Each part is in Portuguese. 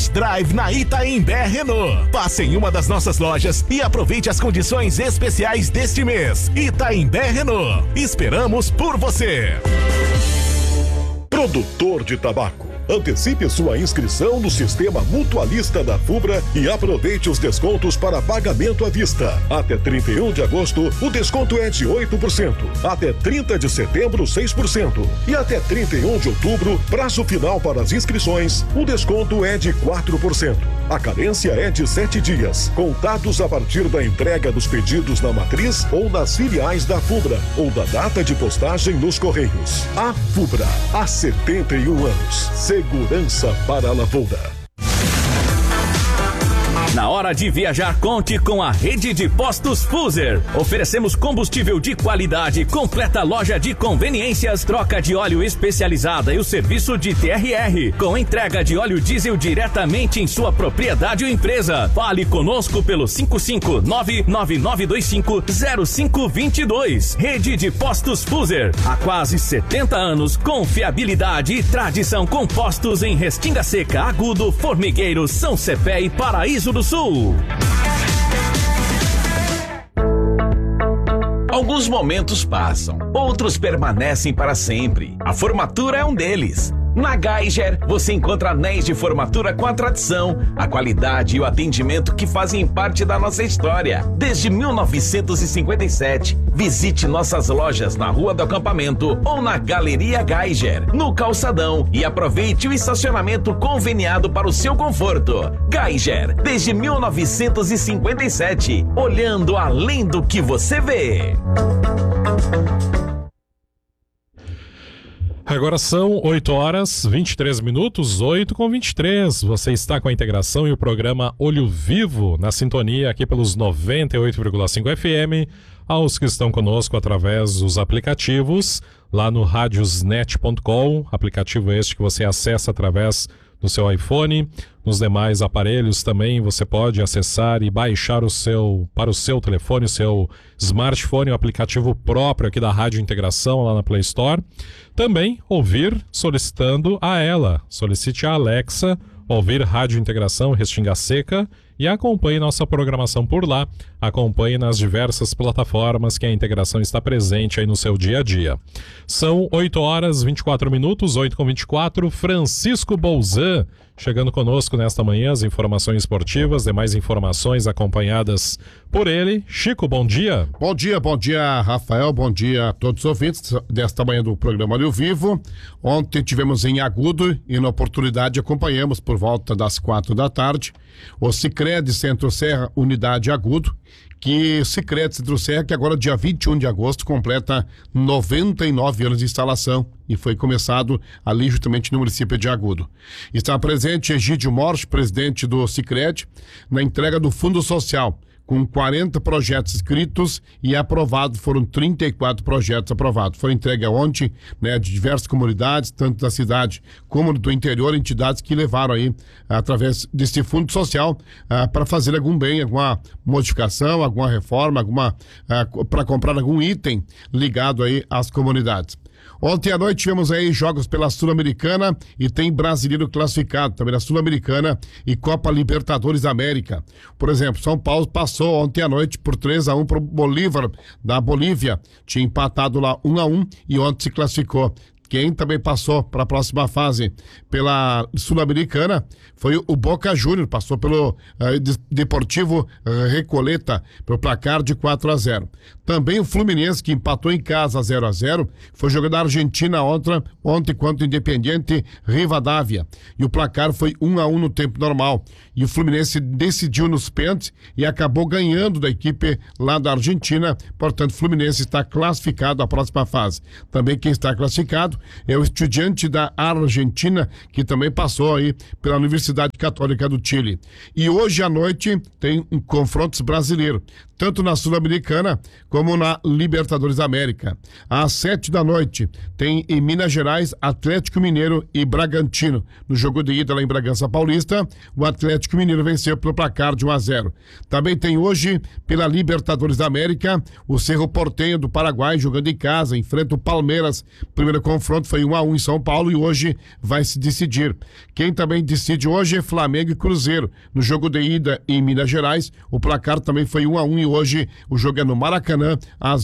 Test Drive na Itaimbé Renault. Passe em uma das nossas lojas e aproveite as condições especiais deste mês. Itaimbé Renault. Esperamos por você. Produtor de tabaco. Antecipe sua inscrição no Sistema Mutualista da FUBRA e aproveite os descontos para pagamento à vista. Até 31 de agosto, o desconto é de 8%. Até 30 de setembro, 6%. E até 31 de outubro, prazo final para as inscrições, o desconto é de 4%. A carência é de 7 dias, contados a partir da entrega dos pedidos na matriz ou nas filiais da FUBRA ou da data de postagem nos Correios. A FUBRA, há 71 anos. Segurança para a lavoura. Na hora de viajar, conte com a rede de postos Fuser. Oferecemos combustível de qualidade, completa loja de conveniências, troca de óleo especializada e o serviço de TRR, com entrega de óleo diesel diretamente em sua propriedade ou empresa. Fale conosco pelo 559-9925-0522. Rede de postos Fuser. Há quase 70 anos, confiabilidade e tradição com postos em Restinga Seca, Agudo, Formigueiro, São Cepé e Paraíso do Sul. Alguns momentos passam, outros permanecem para sempre. A formatura é um deles. Na Geiger, você encontra anéis de formatura com a tradição, a qualidade e o atendimento que fazem parte da nossa história. Desde 1957, visite nossas lojas na Rua do Acampamento ou na Galeria Geiger, no Calçadão, e aproveite o estacionamento conveniado para o seu conforto. Geiger, desde 1957, olhando além do que você vê. Agora são 8h23, 8h23. Você está com a integração e o programa Olho Vivo na sintonia aqui pelos 98,5 FM. Aos que estão conosco através dos aplicativos, lá no radiosnet.com, aplicativo este que você acessa através do seu iPhone. Nos demais aparelhos também você pode acessar e baixar para o seu telefone, o seu smartphone, o aplicativo próprio aqui da Rádio Integração lá na Play Store. Também ouvir solicitando a ela. Solicite a Alexa, ouvir Rádio Integração Restinga Seca e acompanhe nossa programação por lá. Acompanhe nas diversas plataformas que a integração está presente aí no seu dia a dia. São 8h24, 8h24. Francisco Bolzan chegando conosco nesta manhã, as informações esportivas, demais informações acompanhadas por ele. Chico, bom dia. Bom dia, Rafael, bom dia a todos os ouvintes desta manhã do programa Olho Vivo. Ontem tivemos em Agudo e na oportunidade acompanhamos por volta das 4 da tarde o Sicredi Centro-Serra, unidade Agudo, que Sicredi Centro-Serra, que agora dia 21 de agosto completa 99 anos de instalação e foi começado ali justamente no município de Agudo. Está presente Egídio Morte, presidente do Sicredi, na entrega do Fundo Social, com 40 projetos escritos e aprovados, foram 34 projetos aprovados. Foi entregue ontem, de diversas comunidades, tanto da cidade como do interior, entidades que levaram aí, através desse fundo social, para fazer algum bem, alguma modificação, alguma reforma, para comprar algum item ligado aí às comunidades. Ontem à noite tivemos aí jogos pela Sul-Americana e tem brasileiro classificado também na Sul-Americana e Copa Libertadores da América. Por exemplo, São Paulo passou ontem à noite por 3-1 para o Bolívar da Bolívia. Tinha empatado lá 1-1 e ontem se classificou. Quem também passou para a próxima fase pela Sul-Americana foi o Boca Juniors, passou pelo Deportivo Recoleta, pelo placar de 4-0. Também o Fluminense, que empatou em casa 0-0, foi jogar na Argentina ontem contra o Independiente Rivadavia. E o placar foi 1-1 no tempo normal. E o Fluminense decidiu nos pênaltis e acabou ganhando da equipe lá da Argentina. Portanto, o Fluminense está classificado à próxima fase. Também quem está classificado é o Estudiante da Argentina, que também passou aí pela Universidade Católica do Chile. E hoje à noite tem um confronto brasileiro, tanto na Sul-Americana como na Libertadores da América. Às 7 da noite tem em Minas Gerais Atlético Mineiro e Bragantino. No jogo de ida lá em Bragança Paulista, o Atlético Mineiro venceu pelo placar de 1-0. Também tem hoje, pela Libertadores da América, o Cerro Porteño do Paraguai jogando em casa, enfrenta o Palmeiras, primeiro confronto confronto foi 1-1 em São Paulo e hoje vai se decidir. Quem também decide hoje é Flamengo e Cruzeiro. No jogo de ida em Minas Gerais, o placar também foi 1-1 e hoje o jogo é no Maracanã às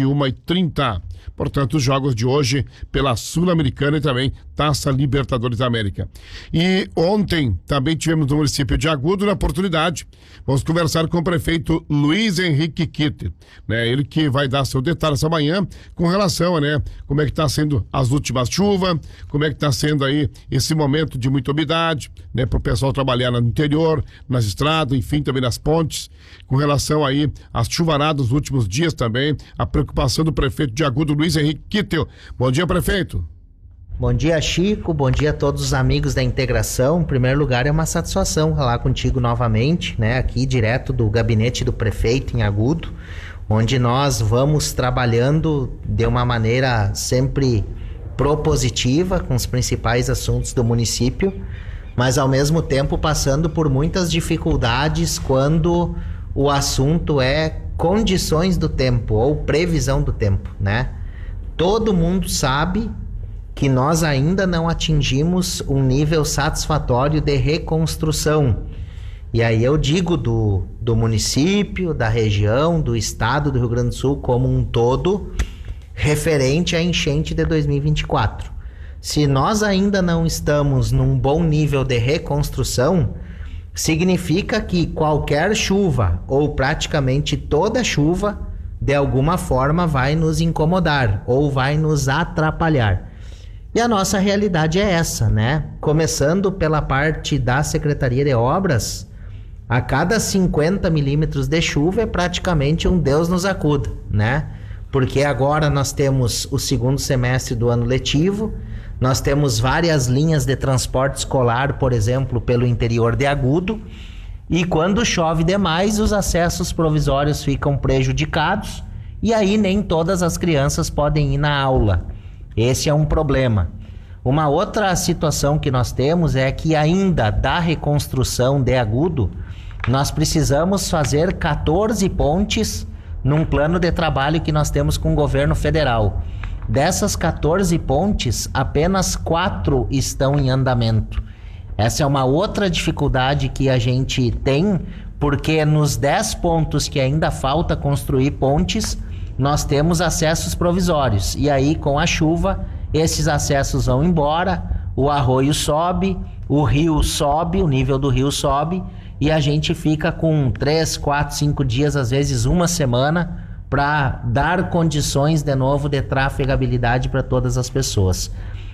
21h30. Portanto, os jogos de hoje pela Sul-Americana e também Taça Libertadores da América. E ontem também tivemos no município de Agudo na oportunidade. Vamos conversar com o prefeito Luiz Henrique Kitter, né? Ele que vai dar seu detalhe essa manhã com relação, né? Como é que está sendo as últimas chuvas, como é que está sendo aí esse momento de muita umidade, né? Para o pessoal trabalhar no interior, nas estradas, enfim, também nas pontes, com relação aí às chuvaradas dos últimos dias também, a preocupação do prefeito de Agudo, Luiz Henrique Kitter. Bom dia, prefeito. Bom dia, Chico. Bom dia a todos os amigos da integração. Em primeiro lugar, é uma satisfação falar contigo novamente, né? Aqui direto do gabinete do prefeito em Agudo, onde nós vamos trabalhando de uma maneira sempre propositiva com os principais assuntos do município, mas ao mesmo tempo passando por muitas dificuldades quando o assunto é condições do tempo ou previsão do tempo, né? Todo mundo sabe que nós ainda não atingimos um nível satisfatório de reconstrução. E aí eu digo do município, da região, do estado do Rio Grande do Sul como um todo, referente à enchente de 2024. Se nós ainda não estamos num bom nível de reconstrução, significa que qualquer chuva, ou praticamente toda chuva, de alguma forma vai nos incomodar ou vai nos atrapalhar. E a nossa realidade é essa, né? Começando pela parte da Secretaria de Obras, a cada 50 milímetros de chuva é praticamente um Deus nos acuda, né? Porque agora nós temos o segundo semestre do ano letivo, nós temos várias linhas de transporte escolar, por exemplo, pelo interior de Agudo, e quando chove demais, os acessos provisórios ficam prejudicados, e aí nem todas as crianças podem ir na aula. Esse é um problema. Uma outra situação que nós temos é que ainda da reconstrução de Agudo, nós precisamos fazer 14 pontes num plano de trabalho que nós temos com o governo federal. Dessas 14 pontes, apenas 4 estão em andamento. Essa é uma outra dificuldade que a gente tem, porque nos 10 pontos que ainda falta construir pontes, nós temos acessos provisórios. E aí, com a chuva, esses acessos vão embora, o arroio sobe, o rio sobe, o nível do rio sobe, e a gente fica com 3, 4, 5 dias, às vezes uma semana, para dar condições de novo de trafegabilidade para todas as pessoas.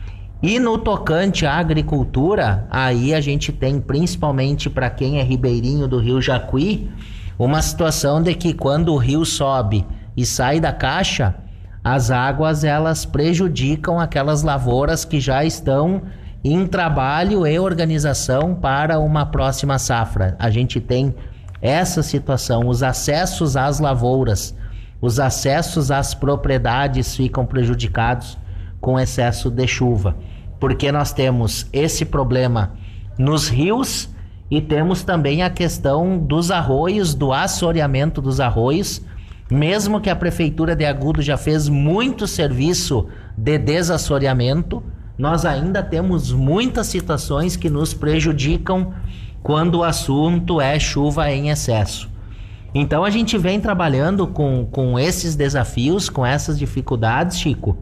E no tocante à agricultura, aí a gente tem, principalmente para quem é ribeirinho do Rio Jacuí, uma situação de que quando o rio sobe e sai da caixa, as águas elas prejudicam aquelas lavouras que já estão em trabalho e organização para uma próxima safra. A gente tem essa situação, os acessos às lavouras, os acessos às propriedades ficam prejudicados com excesso de chuva, porque nós temos esse problema nos rios e temos também a questão dos arroios, do assoreamento dos arroios. Mesmo que a Prefeitura de Agudo já fez muito serviço de desassoreamento, nós ainda temos muitas situações que nos prejudicam quando o assunto é chuva em excesso. Então a gente vem trabalhando com esses desafios, com essas dificuldades, Chico.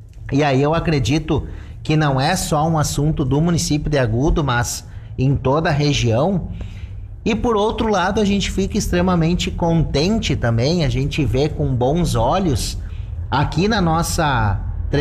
E aí eu acredito que não é só um assunto do município de Agudo, mas em toda a região. E por outro lado, a gente fica extremamente contente também, a gente vê com bons olhos, aqui na nossa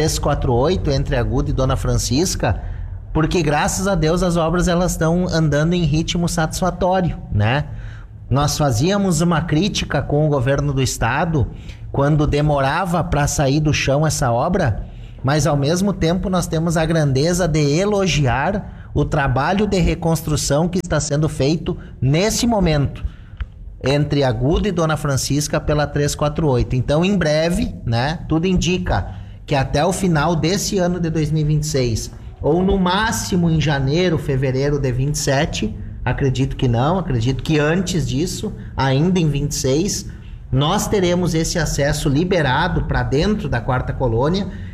348, entre Agudo e Dona Francisca, porque graças a Deus as obras elas estão andando em ritmo satisfatório, né? Nós fazíamos uma crítica com o governo do estado, quando demorava para sair do chão essa obra, mas ao mesmo tempo nós temos a grandeza de elogiar o trabalho de reconstrução que está sendo feito nesse momento entre Agudo e Dona Francisca pela 348. Então, em breve, né, tudo indica que até o final desse ano de 2026, ou no máximo em janeiro, fevereiro de 27, acredito que não, acredito que antes disso, ainda em 26, nós teremos esse acesso liberado para dentro da quarta colônia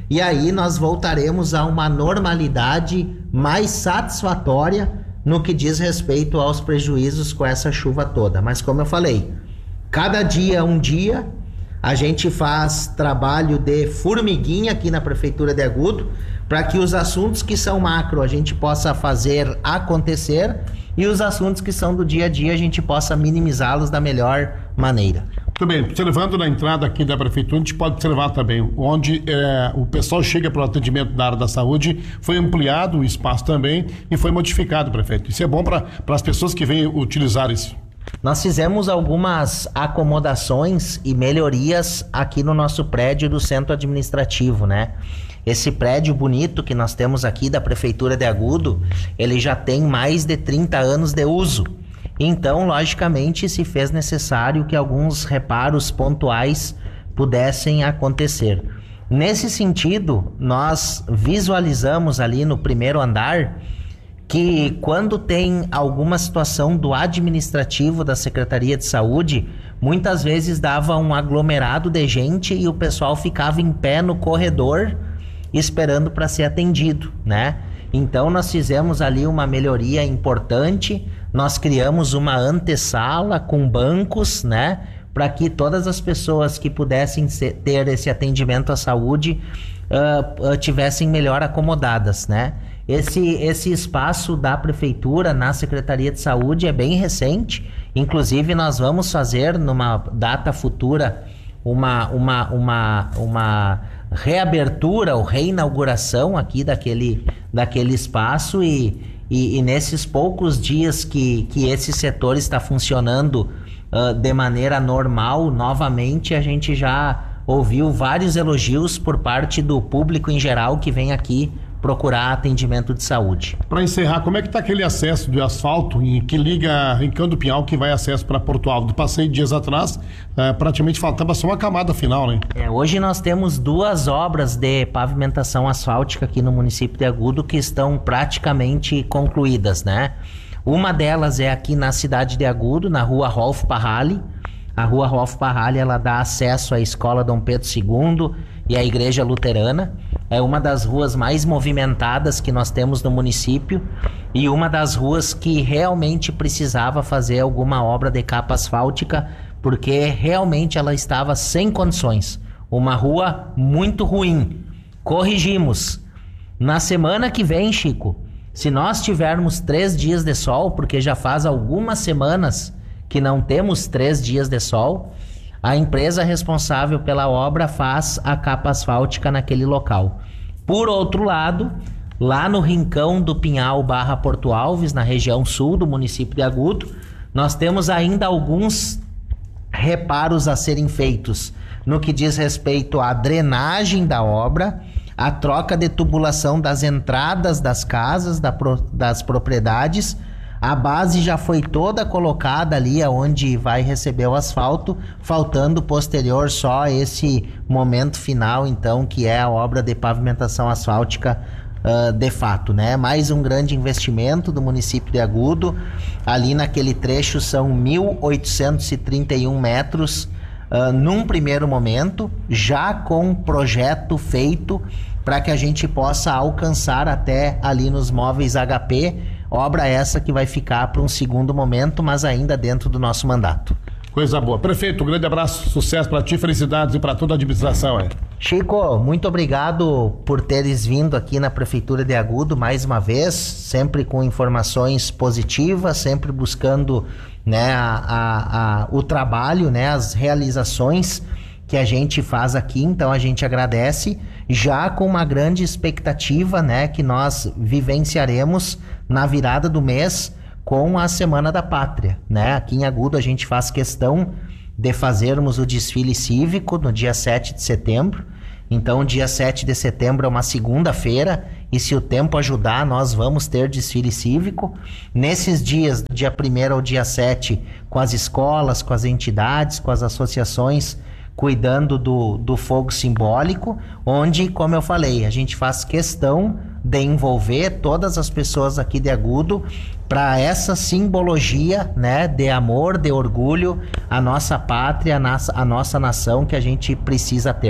e aí nós voltaremos a uma normalidade mais satisfatória no que diz respeito aos prejuízos com essa chuva toda. Mas como eu falei, cada dia um dia, a gente faz trabalho de formiguinha aqui na Prefeitura de Agudo, para que os assuntos que são macro a gente possa fazer acontecer e os assuntos que são do dia a dia a gente possa minimizá-los da melhor maneira. Muito bem, observando na entrada aqui da Prefeitura, a gente pode observar também onde o pessoal chega para o atendimento da área da saúde, foi ampliado o espaço também e foi modificado, prefeito. Isso é bom para as pessoas que vêm utilizar isso. Nós fizemos algumas acomodações e melhorias aqui no nosso prédio do centro administrativo, né? Esse prédio bonito que nós temos aqui da Prefeitura de Agudo, ele já tem mais de 30 anos de uso. Então, logicamente, se fez necessário que alguns reparos pontuais pudessem acontecer. Nesse sentido, nós visualizamos ali no primeiro andar que quando tem alguma situação do administrativo da Secretaria de Saúde, muitas vezes dava um aglomerado de gente e o pessoal ficava em pé no corredor esperando para ser atendido, né? Então nós fizemos ali uma melhoria importante, nós criamos uma antessala com bancos, né? Para que todas as pessoas que pudessem ter esse atendimento à saúde tivessem melhor acomodadas, né? Esse espaço da Prefeitura na Secretaria de Saúde é bem recente, inclusive nós vamos fazer numa data futura uma reabertura ou reinauguração aqui daquele espaço e nesses poucos dias que esse setor está funcionando de maneira normal, novamente a gente já ouviu vários elogios por parte do público em geral que vem aqui procurar atendimento de saúde. Para encerrar, como é que está aquele acesso do asfalto que liga Rincão do Pinhal, que vai acesso para Porto Alto? Passei dias atrás, praticamente faltava só uma camada final, né? Hoje nós temos 2 obras de pavimentação asfáltica aqui no município de Agudo que estão praticamente concluídas, né? Uma delas é aqui na cidade de Agudo, na rua Rolf Parrali. A rua Rolf Parrali, ela dá acesso à Escola Dom Pedro II e à Igreja Luterana. É uma das ruas mais movimentadas que nós temos no município e uma das ruas que realmente precisava fazer alguma obra de capa asfáltica, porque realmente ela estava sem condições. Uma rua muito ruim. Corrigimos. Na semana que vem, Chico, se nós tivermos 3 dias de sol, porque já faz algumas semanas que não temos 3 dias de sol, a empresa responsável pela obra faz a capa asfáltica naquele local. Por outro lado, lá no Rincão do Pinhal / Porto Alves, na região sul do município de Agudo, nós temos ainda alguns reparos a serem feitos no que diz respeito à drenagem da obra, a troca de tubulação das entradas das casas, das propriedades. A base já foi toda colocada ali onde vai receber o asfalto, faltando posterior só esse momento final, então, que é a obra de pavimentação asfáltica de fato, né? Mais um grande investimento do município de Agudo. Ali naquele trecho são 1.831 metros num primeiro momento, já com projeto feito para que a gente possa alcançar até ali nos móveis HP. Obra essa que vai ficar para um segundo momento, mas ainda dentro do nosso mandato. Coisa boa. Prefeito, um grande abraço, sucesso para ti, felicidades e para toda a administração. Chico, muito obrigado por teres vindo aqui na Prefeitura de Agudo mais uma vez, sempre com informações positivas, sempre buscando, né, o trabalho, né, as realizações que a gente faz aqui. Então a gente agradece, já com uma grande expectativa, né, que nós vivenciaremos na virada do mês com a Semana da Pátria, né? Aqui em Agudo a gente faz questão de fazermos o desfile cívico no dia 7 de setembro. Então, dia 7 de setembro é uma segunda-feira e, se o tempo ajudar, nós vamos ter desfile cívico. Nesses dias, do dia 1º ao dia 7, com as escolas, com as entidades, com as associações, cuidando do fogo simbólico, onde, como eu falei, a gente faz questão de envolver todas as pessoas aqui de Agudo para essa simbologia, né, de amor, de orgulho à nossa pátria, à nossa nação que a gente precisa ter.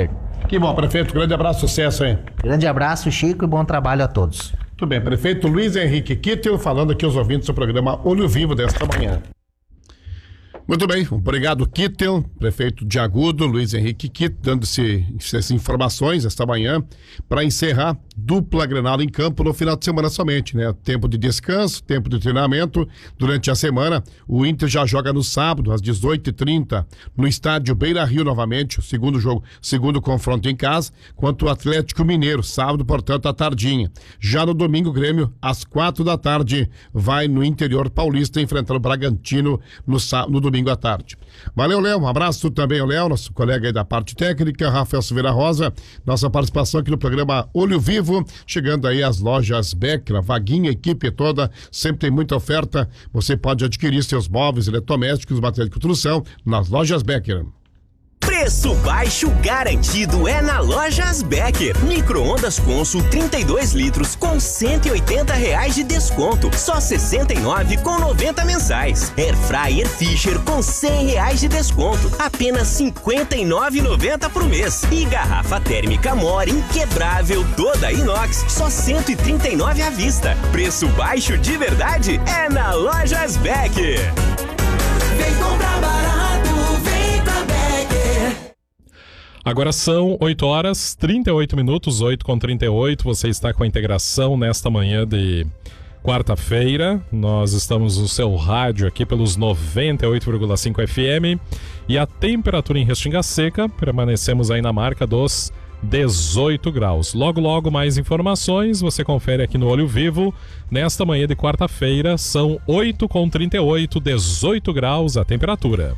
Que bom, prefeito. Grande abraço, sucesso aí. Grande abraço, Chico, e bom trabalho a todos. Muito bem, prefeito Luiz Henrique Kittel falando aqui aos ouvintes do programa Olho Vivo desta manhã. Muito bem, obrigado Kittel, prefeito de Agudo, Luiz Henrique Kittel, dando essas informações esta manhã para encerrar dupla Grenal em campo no final de semana somente, né? Tempo de descanso, tempo de treinamento durante a semana. O Inter já joga no sábado às 18h30 no estádio Beira-Rio novamente, o segundo confronto em casa, quanto o Atlético Mineiro, sábado, portanto, à tardinha. Já no domingo, o Grêmio, às 4h, vai no interior paulista enfrentar o Bragantino no domingo à tarde. Valeu, Léo. Um abraço também ao Léo, nosso colega aí da parte técnica, Rafael Silveira Rosa, nossa participação aqui no programa Olho Vivo, chegando aí às lojas Becker, a vaguinha, a equipe toda, sempre tem muita oferta. Você pode adquirir seus móveis, eletrodomésticos, materiais de construção nas lojas Becker. Preço baixo garantido é na Lojas Becker. Micro-ondas Consul 32 litros com R$180 de desconto, só R$69,90 mensais. Air Fryer Fisher com R$100 de desconto, apenas R$59,90 por mês. E garrafa térmica More inquebrável toda inox, só R$139 à vista. Preço baixo de verdade é na Lojas Becker. Vem comprar barato, vem pra Becker. Agora são 8h38, 8h38. Você está com a integração nesta manhã de quarta-feira. Nós estamos no seu rádio aqui pelos 98,5 FM. E a temperatura em Restinga Seca, permanecemos aí na marca dos 18 graus. Logo, logo, mais informações você confere aqui no Olho Vivo. Nesta manhã de quarta-feira, são 8h38, 18 graus a temperatura.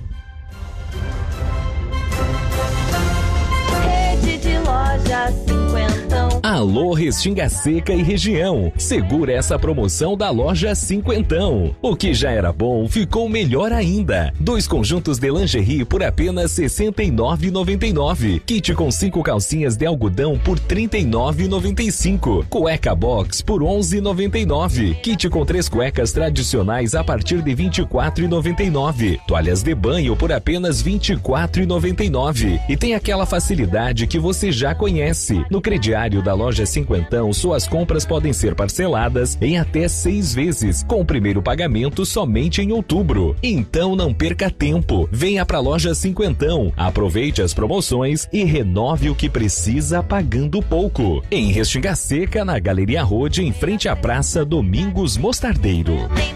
Loja Cinquentão. Alô, Restinga Seca e região. Segura essa promoção da Loja Cinquentão. O que já era bom ficou melhor ainda. 2 conjuntos de lingerie por apenas R$ 69,99. Kit com 5 calcinhas de algodão por R$ 39,95. Cueca box por R$ 11,99. Kit com 3 cuecas tradicionais a partir de R$ 24,99. Toalhas de banho por apenas R$ 24,99. E tem aquela facilidade que você já conhece. No crediário da Loja Cinquentão, suas compras podem ser parceladas em até 6 vezes, com o primeiro pagamento somente em outubro. Então não perca tempo. Venha pra Loja Cinquentão, aproveite as promoções e renove o que precisa pagando pouco. Em Restinga Seca, na Galeria Road, em frente à Praça Domingos Mostardeiro.